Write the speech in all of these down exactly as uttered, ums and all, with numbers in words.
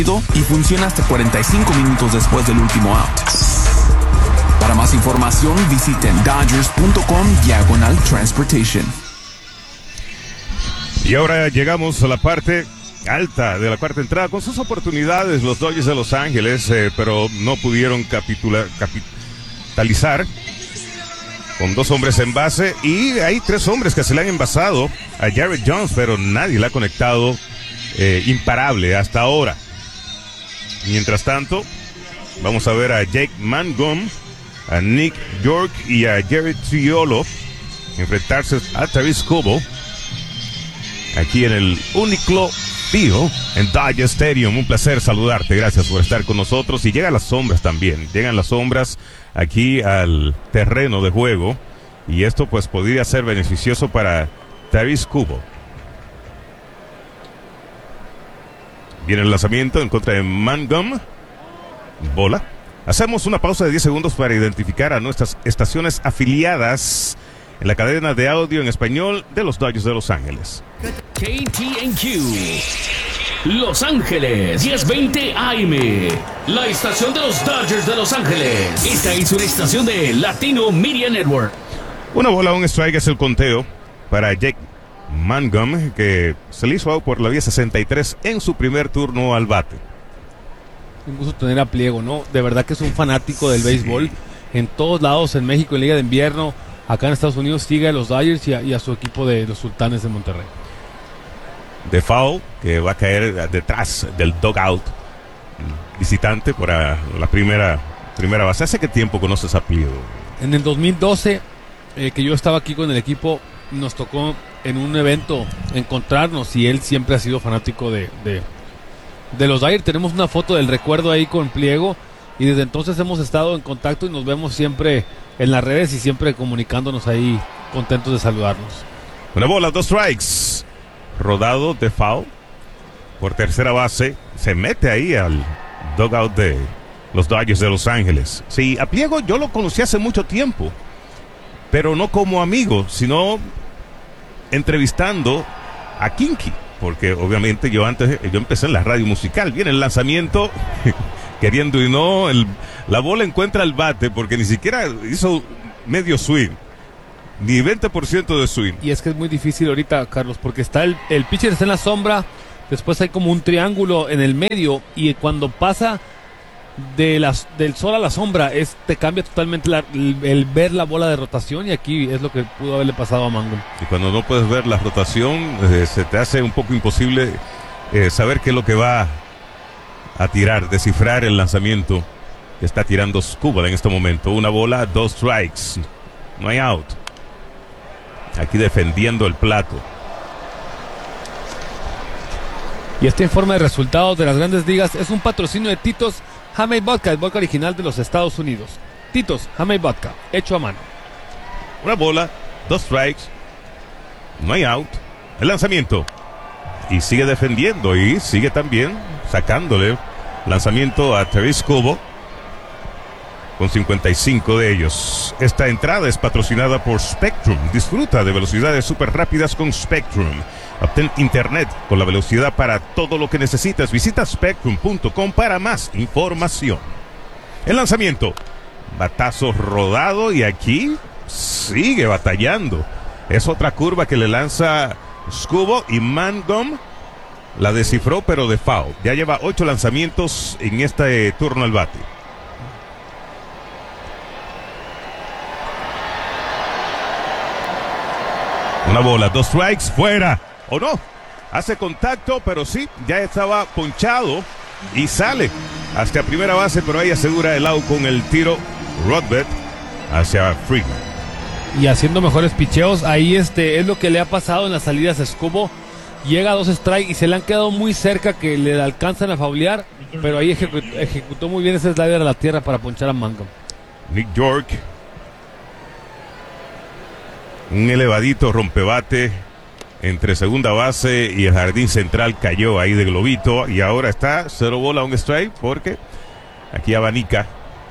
y funciona hasta cuarenta y cinco minutos después del último out. Para más información, visiten dodgers.com diagonal transportation. Y ahora llegamos a la parte alta de la cuarta entrada con sus oportunidades los Dodgers de Los Ángeles, eh, pero no pudieron capitular, capitalizar con dos hombres en base, y hay tres hombres que se le han envasado a Jared Jones, pero nadie le ha conectado eh, imparable hasta ahora. Mientras tanto, vamos a ver a Jake Mangum, a Nick York y a Jerry Triolo enfrentarse a Taris Cobo aquí en el Uniclo Field en Dodger Stadium. Un placer saludarte, gracias por estar con nosotros. Y llegan las sombras también, llegan las sombras aquí al terreno de juego, y esto pues podría ser beneficioso para Taris Cobo. Viene el lanzamiento en contra de Mangum. Bola. Hacemos una pausa de diez segundos para identificar a nuestras estaciones afiliadas en la cadena de audio en español de los Dodgers de Los Ángeles. K T N Q Los Ángeles diez veinte A M, la estación de los Dodgers de Los Ángeles. Esta es una estación de Latino Media Network. Una bola, un strike es el conteo para Jake Mangum, que se le hizo out por la vía sesenta y tres en su primer turno al bate. Un gusto tener a Pliego, ¿no? De verdad que es un fanático del béisbol. Sí. En todos lados, en México, en Liga de Invierno, acá en Estados Unidos, sigue a los Dodgers y a, y a su equipo de los Sultanes de Monterrey. De foul, que va a caer detrás del dugout visitante por a, la primera, primera base. ¿Hace qué tiempo conoces a Pliego? En el dos mil doce, eh, que yo estaba aquí con el equipo, nos tocó en un evento encontrarnos, y él siempre ha sido fanático de... de De los Dodgers. Tenemos una foto del recuerdo ahí con Pliego, y desde entonces hemos estado en contacto y nos vemos siempre en las redes y siempre comunicándonos ahí, contentos de saludarnos. Una bola, dos strikes. Rodado de foul por tercera base. Se mete ahí al dugout de los Dodgers de Los Ángeles. Sí, a Pliego yo lo conocí hace mucho tiempo, pero no como amigo, sino entrevistando a Kinky. Porque obviamente yo antes, yo empecé en la radio musical. Viene el lanzamiento, queriendo y no, el, la bola encuentra el bate, porque ni siquiera hizo medio swing, ni veinte por ciento de swing. Y es que es muy difícil ahorita, Carlos, porque está el, el pitcher está en la sombra, después hay como un triángulo en el medio, y cuando pasa de las, del sol a la sombra, es, te cambia totalmente la, el, el ver la bola de rotación, y aquí es lo que pudo haberle pasado a Mangum. Y cuando no puedes ver la rotación, eh, se te hace un poco imposible eh, saber qué es lo que va a tirar, descifrar el lanzamiento que está tirando Skubal en este momento. Una bola, dos strikes, no hay out. Aquí defendiendo el plato. Y este informe de resultados de las Grandes Ligas es un patrocinio de Tito's Handmade Vodka, el vodka original de los Estados Unidos. Tito's Handmade Vodka, hecho a mano. Una bola, dos strikes, no hay out. El lanzamiento, y sigue defendiendo, y sigue también sacándole lanzamiento a Taris Cobo, con cincuenta y cinco de ellos. Esta entrada es patrocinada por Spectrum. Disfruta de velocidades súper rápidas con Spectrum. Obtén internet con la velocidad para todo lo que necesitas. Visita spectrum punto com para más información. El lanzamiento, batazo rodado, y aquí sigue batallando. Es otra curva que le lanza Skubal, y Mangum la descifró, pero de foul. Ya lleva ocho lanzamientos en este turno al bate. Una bola, dos strikes, fuera. ¿O no? Hace contacto, pero sí, ya estaba ponchado y sale hacia primera base, pero ahí asegura el out con el tiro Rodbert hacia Freeman. Y haciendo mejores picheos, ahí este es lo que le ha pasado en las salidas a Skubal. Llega a dos strikes y se le han quedado muy cerca, que le alcanzan a faulear, pero ahí ejecutó, ejecutó muy bien ese slider a la tierra para ponchar a Mangum. Nick York, un elevadito rompebate entre segunda base y el jardín central, cayó ahí de globito, y ahora está cero bola, un strike, porque aquí abanica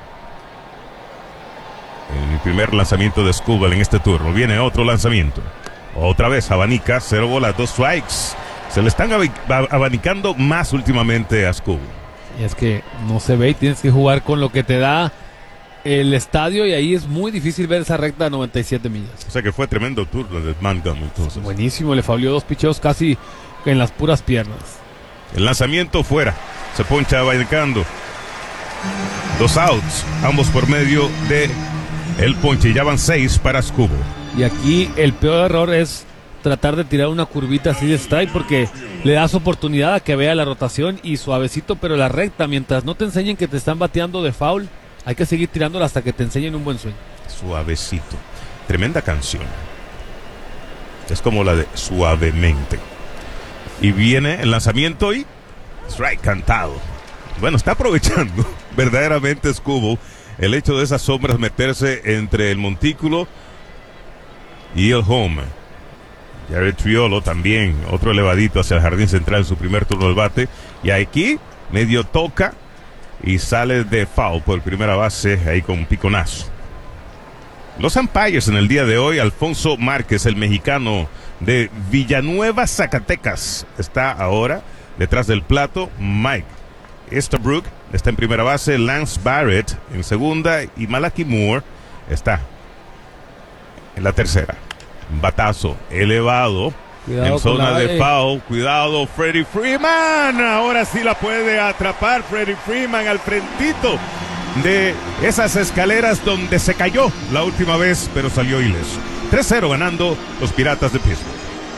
el primer lanzamiento de Skubal en este turno. Viene otro lanzamiento, otra vez abanica, cero bola, dos strikes. Se le están ab- abanicando más últimamente a Skubal. Es que no se ve y tienes que jugar con lo que te da el estadio y ahí es muy difícil ver esa recta de noventa y siete millas. O sea que fue tremendo turno de Mangum entonces. Buenísimo, le fauleó dos picheos casi en las puras piernas. El lanzamiento fuera, se poncha Bailcando. Dos outs, ambos por medio de el ponche, ya van seis para Skubal. Y aquí el peor error es tratar de tirar una curvita así de strike porque le das oportunidad a que vea la rotación y suavecito, pero la recta, mientras no te enseñen que te están bateando de foul, hay que seguir tirándola hasta que te enseñen un buen swing. Suavecito. Tremenda canción. Es como la de Suavemente. Y viene el lanzamiento y strike cantado. Bueno, está aprovechando verdaderamente Skubal el hecho de esas sombras meterse entre el montículo y el home. Jared Triolo también, otro elevadito hacia el jardín central en su primer turno del bate. Y aquí medio toca y sale de foul por primera base ahí con un piconazo. Los umpires en el día de hoy, Alfonso Márquez, el mexicano de Villanueva, Zacatecas, está ahora detrás del plato. Mike Estabrook está en primera base, Lance Barrett en segunda y Malachi Moore está en la tercera. Batazo elevado. Cuidado en zona de foul. Cuidado, Freddie Freeman. Ahora sí la puede atrapar Freddie Freeman al frentito de esas escaleras donde se cayó la última vez, pero salió ileso. tres cero ganando los Piratas de Pittsburgh.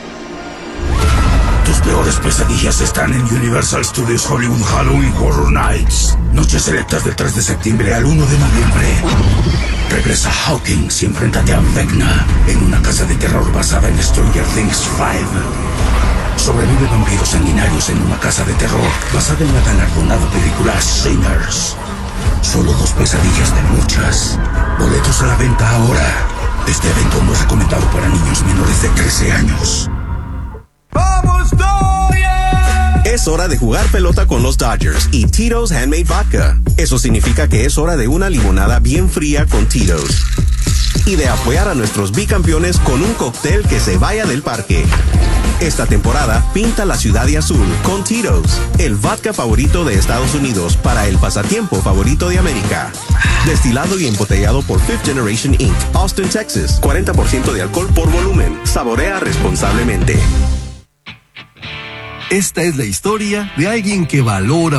Tus peores pesadillas están en Universal Studios Hollywood Halloween Horror Nights. Noches selectas del tres de septiembre al uno de noviembre. Regresa Hawkins y enfréntate a Vecna en una casa de terror basada en Stranger Things cinco. Sobrevive vampiros sanguinarios en una casa de terror basada en la galardonada película Sinners. Solo dos pesadillas de muchas. Boletos a la venta ahora. Este evento no es recomendado para niños menores de trece años. ¡Vamos, Dodgers! Es hora de jugar pelota con los Dodgers y Tito's Handmade Vodka. Eso significa que es hora de una limonada bien fría con Tito's. Y de apoyar a nuestros bicampeones con un cóctel que se vaya del parque. Esta temporada, pinta la ciudad de azul con Tito's, el vodka favorito de Estados Unidos para el pasatiempo favorito de América. Destilado y embotellado por Fifth Generation incorporated, Austin, Texas. cuarenta por ciento de alcohol por volumen. Saborea responsablemente. Esta es la historia de alguien que valora